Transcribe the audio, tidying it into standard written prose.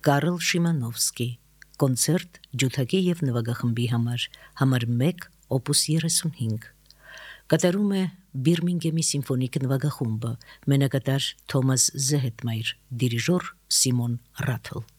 Կարլ Շիմանովսկի, կոնցերտ ջութակի և նվագախմբի համար 1, օպուս 35, կատարում է Բիրմինգեմի սիմֆոնիկ նվագախումբը, մենակատար Թոմաս Զեհետմայր, դիրիժոր Սիմոն Ռաթլ։